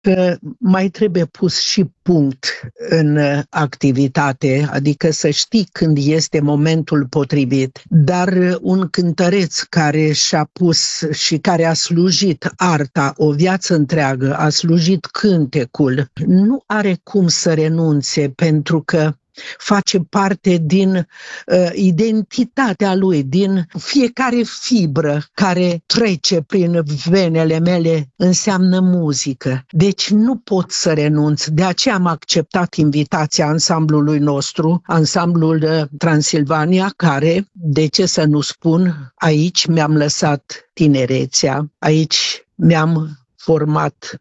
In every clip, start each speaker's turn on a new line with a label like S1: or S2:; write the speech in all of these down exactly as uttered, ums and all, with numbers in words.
S1: că mai trebuie pus și punct în activitate, adică să știi când este momentul potrivit. Dar un cântăreț care și-a pus și care a slujit arta o viață întreagă, a slujit cântecul, nu are cum să renunțe, pentru că face parte din uh, identitatea lui, din fiecare fibră care trece prin venele mele înseamnă muzică. Deci nu pot să renunț. De aceea am acceptat invitația ansamblului nostru, ansamblul uh, Transilvania, care, de ce să nu spun, aici mi-am lăsat tinerețea, aici mi-am format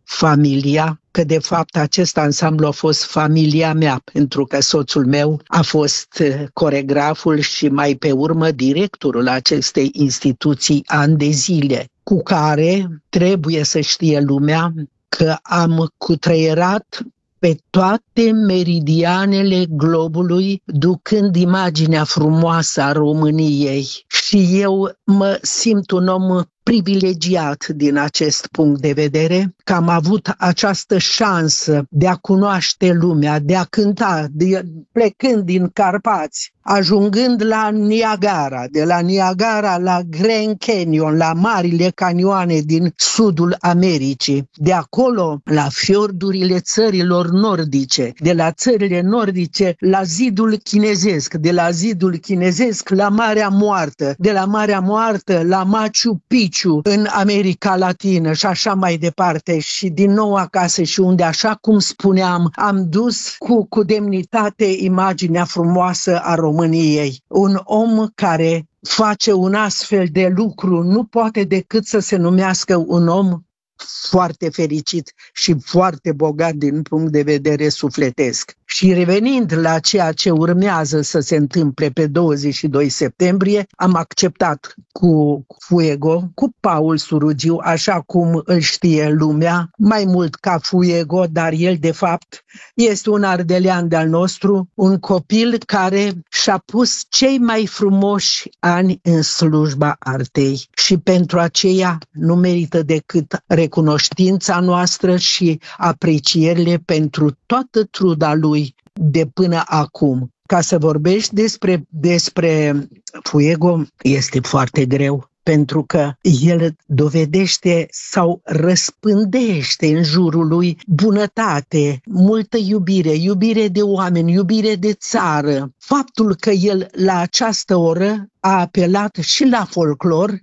S1: familia, că de fapt acest ansamblu a fost familia mea, pentru că soțul meu a fost coregraful și mai pe urmă directorul acestei instituții ani de zile, cu care trebuie să știe lumea că am cutreierat pe toate meridianele globului, ducând imaginea frumoasă a României. Și eu mă simt un om privilegiat din acest punct de vedere, că am avut această șansă de a cunoaște lumea, de a cânta, de, plecând din Carpați, ajungând la Niagara, de la Niagara la Grand Canyon, la marile canioane din sudul Americii, de acolo la fiordurile țărilor nordice, de la țările nordice la zidul chinezesc, de la zidul chinezesc la Marea Moartă, de la Marea Moartă la Machu Picchu în America Latină și așa mai departe, și din nou acasă, și unde, așa cum spuneam, am dus cu, cu demnitate imaginea frumoasă a României. Un om care face un astfel de lucru nu poate decât să se numească un om foarte fericit și foarte bogat din punct de vedere sufletesc. Și revenind la ceea ce urmează să se întâmple pe douăzeci și doi septembrie, am acceptat cu Fuego, cu Paul Surugiu, așa cum îl știe lumea, mai mult ca Fuego, dar el de fapt este un ardelean de-al nostru, un copil care și-a pus cei mai frumoși ani în slujba artei și pentru aceea nu merită decât recunoștința noastră și aprecierile pentru toată truda lui de până acum. Ca să vorbești despre, despre Fuego este foarte greu, pentru că el dovedește sau răspândește în jurul lui bunătate, multă iubire, iubire de oameni, iubire de țară. Faptul că el la această oră a apelat și la folclor,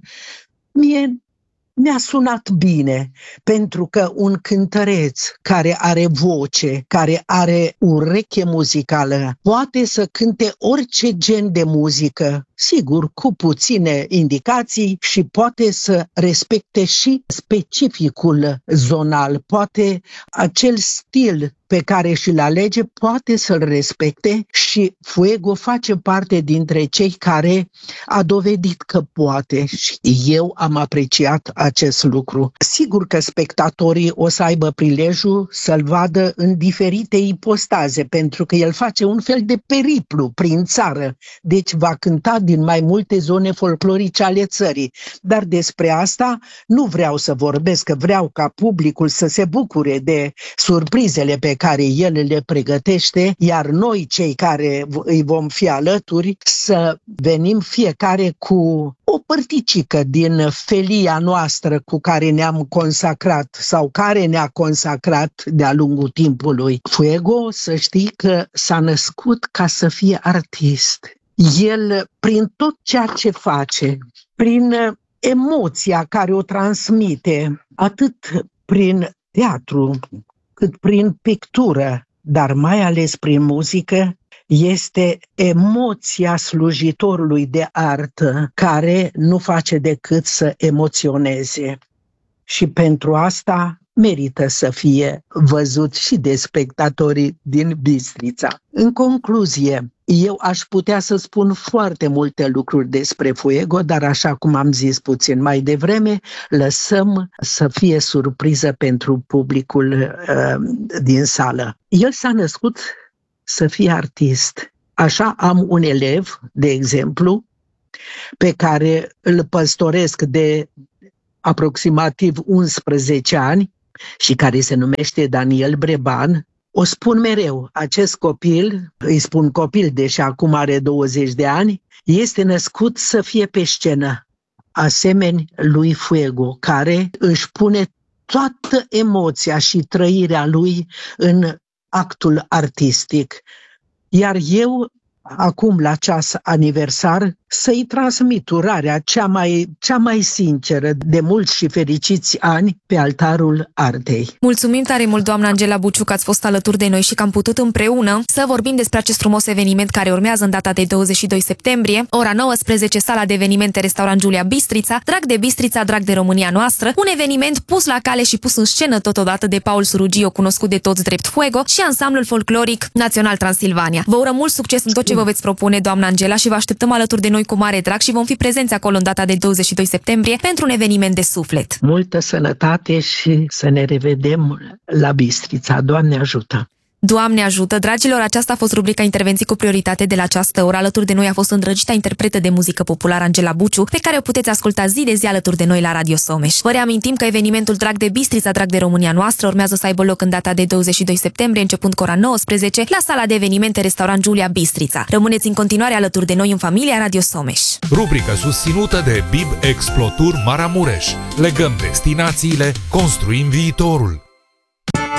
S1: mie mi-a sunat bine, pentru că un cântăreț care are voce, care are ureche muzicală, poate să cânte orice gen de muzică, sigur, cu puține indicații, și poate să respecte și specificul zonal, poate acel stil pe care și-l alege, poate să-l respecte, și Fuego face parte dintre cei care a dovedit că poate, și eu am apreciat acest lucru. Sigur că spectatorii o să aibă prilejul să-l vadă în diferite ipostaze, pentru că el face un fel de periplu prin țară, deci va cânta din mai multe zone folclorice ale țării. Dar despre asta nu vreau să vorbesc, că vreau ca publicul să se bucure de surprizele pe care el le pregătește, iar noi, cei care îi vom fi alături, să venim fiecare cu o părticică din felia noastră cu care ne-am consacrat sau care ne-a consacrat de-a lungul timpului. Fuego, să știi că s-a născut ca să fie artist. El, prin tot ceea ce face, prin emoția care o transmite, atât prin teatru, cât prin pictură, dar mai ales prin muzică, este emoția slujitorului de artă care nu face decât să emoționeze. Și pentru asta merită să fie văzut și de spectatorii din Bistrița. În concluzie, eu aș putea să spun foarte multe lucruri despre Fuego, dar așa cum am zis puțin mai devreme, lăsăm să fie surpriză pentru publicul uh, din sală. El s-a născut să fie artist. Așa am un elev, de exemplu, pe care îl păstoresc de aproximativ unsprezece ani, și care se numește Daniel Breban. O spun mereu, acest copil, îi spun copil, deși acum are douăzeci de ani, este născut să fie pe scenă, asemeni lui Fuego, care își pune toată emoția și trăirea lui în actul artistic. Iar eu, acum la ceas aniversar, să-i transmit urarea cea mai, cea mai sinceră de mulți și fericiți ani pe altarul artei.
S2: Mulțumim tare mult, doamna Angela Buciu, că ați fost alături de noi și că am putut împreună să vorbim despre acest frumos eveniment care urmează în data de douăzeci și doi septembrie, ora nouăsprezece, sala de evenimente Restaurant Giulia Bistrița. Drag de Bistrița, drag de România noastră, un eveniment pus la cale și pus în scenă totodată de Paul Surugio, cunoscut de toți drept Fuego, și ansamblul folcloric Național Transilvania. Vă urăm mult succes în tot ce vă veți propune, doamna Angela, și vă așteptăm alături de noi cu mare drag și vom fi prezenți acolo în data de douăzeci și doi septembrie pentru un eveniment de suflet.
S1: Multă sănătate și să ne revedem la Bistrița. Doamne ajută!
S2: Doamne ajută! Dragilor, aceasta a fost rubrica Intervenții cu prioritate de la această oră. Alături de noi a fost îndrăgita interpretă de muzică populară Angela Buciu, pe care o puteți asculta zi de zi alături de noi la Radio Someș. Vă reamintim că evenimentul Drag de Bistrița, drag de România noastră urmează să aibă loc în data de douăzeci și doi septembrie, începând cu ora nouăsprezece, la sala de evenimente Restaurant Giulia Bistrița. Rămâneți în continuare alături de noi în familia Radio Someș.
S3: Rubrică susținută de B I B Explotur Maramureș. Legăm destinațiile, construim viitorul.